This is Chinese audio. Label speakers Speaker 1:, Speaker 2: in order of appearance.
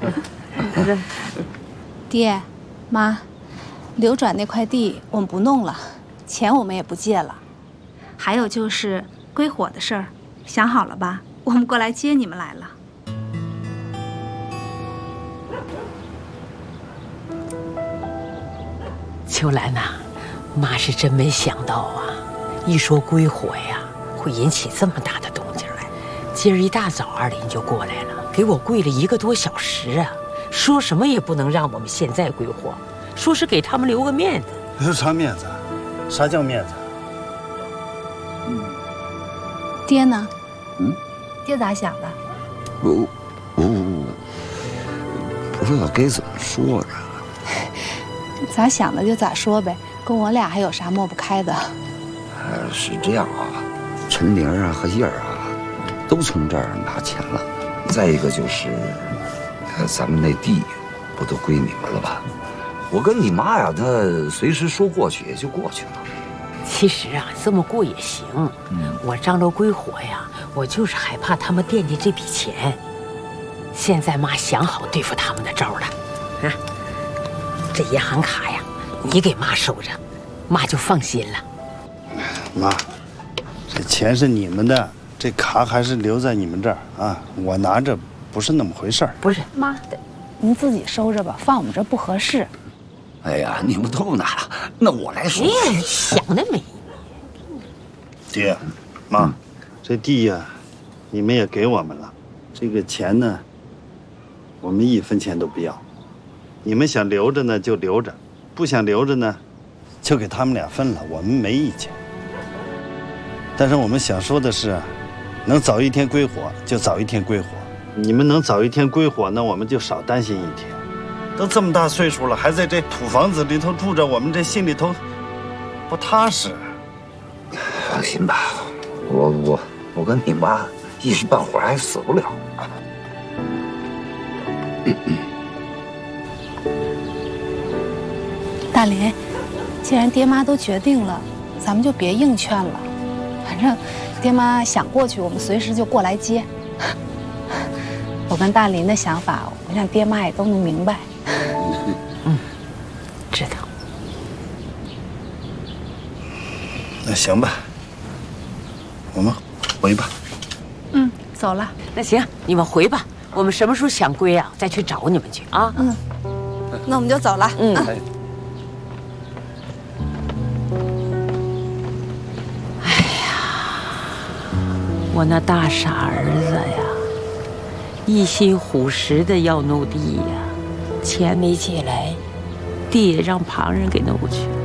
Speaker 1: 爹，妈，流转那块地我们不弄了，钱我们也不借了。还有就是归伙的事儿，想好了吧？我们过来接你们来了。
Speaker 2: 秋兰呐，妈是真没想到啊！一说归伙呀，会引起这么大的动静来。今儿一大早，二林就过来了，给我跪了1个多小时啊，说什么也不能让我们现在归伙，说是给他们留个面子。
Speaker 3: 留啥面子？啥叫面子？
Speaker 1: 爹呢？爹咋想的？
Speaker 4: 我不知道该怎么说着。
Speaker 1: 咋想的就咋说呗，跟我俩还有啥抹不开的？
Speaker 4: 是这样啊，陈玲啊和叶儿啊，都从这儿拿钱了。再一个就是，咱们那地不都归你们了吧？我跟你妈呀，那随时说过去也就过去了。
Speaker 2: 其实啊，这么过也行。我张罗归伙呀，我就是害怕他们惦记这笔钱。现在妈想好对付他们的招了，啊，这银行卡呀，你给妈收着，妈就放心了。
Speaker 3: 妈，这钱是你们的，这卡还是留在你们这儿啊，我拿着不是那么回事儿。
Speaker 2: 不是
Speaker 1: 妈，您自己收着吧，放我们这不合适。
Speaker 4: 哎呀，你们都拿了，那我来说。
Speaker 2: 你想得美！
Speaker 3: 爹，妈，这地呀，你们也给我们了，这个钱呢，我们1分钱都不要。你们想留着呢就留着，不想留着呢，就给他们俩分了，我们没意见。但是我们想说的是，能早一天归伙就早一天归伙。你们能早一天归伙呢，我们就少担心一天。都这么大岁数了，还在这土房子里头住着，我们这心里头不踏实。
Speaker 4: 放心吧，我跟你妈一时半会儿还死不了。
Speaker 1: 大林，既然爹妈都决定了，咱们就别硬劝了。反正爹妈想过去，我们随时就过来接。我跟大林的想法，我想爹妈也都能明白。
Speaker 2: 知道。
Speaker 3: 那行吧，我们回吧。
Speaker 1: 走了。
Speaker 2: 那行，你们回吧，我们什么时候想归啊，再去找你们去啊。
Speaker 1: 那我们就走了。
Speaker 2: 我那大傻儿子呀，一心虎实的要弄地呀，钱没借来，地也让旁人给弄去了。